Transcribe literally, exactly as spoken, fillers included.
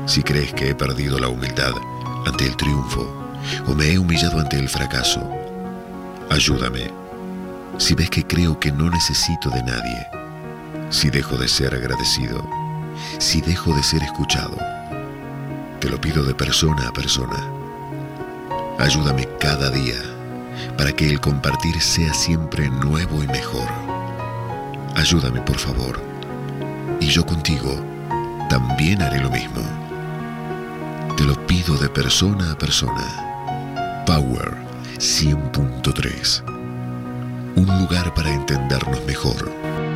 Si crees que he perdido la humildad ante el triunfo o me he humillado ante el fracaso, ayúdame. Si ves que creo que no necesito de nadie, si dejo de ser agradecido, si dejo de ser escuchado, te lo pido de persona a persona. Ayúdame cada día para que el compartir sea siempre nuevo y mejor. Ayúdame, por favor, y yo contigo también haré lo mismo. Te lo pido de persona a persona. Power cien punto tres. Un lugar para entendernos mejor.